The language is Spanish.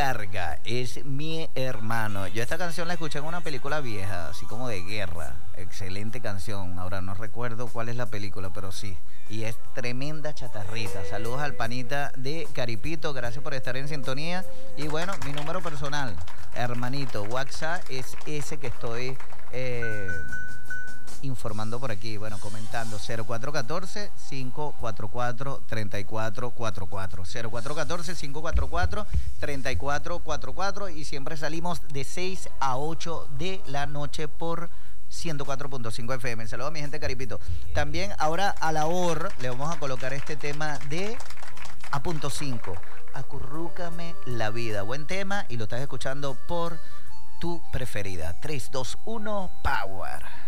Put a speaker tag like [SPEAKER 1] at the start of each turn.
[SPEAKER 1] carga, es mi hermano. Yo esta canción la escuché en una película vieja, así como de guerra. Excelente canción. Ahora no recuerdo cuál es la película, pero sí. Y es tremenda chatarrita. Saludos al panita de Caripito. Gracias por estar en sintonía. Y bueno, mi número personal, hermanito, WhatsApp es ese que estoy informando por aquí, bueno, comentando 0414-544-3444 0414-544-3444 y siempre salimos de 6 a 8 de la noche por 104.5 FM. Saludos a mi gente Caripito. También ahora a la hora le vamos a colocar este tema de A.5, Acurrúcame la vida. Buen tema y lo estás escuchando por tu preferida. 3, 2, 1, Power.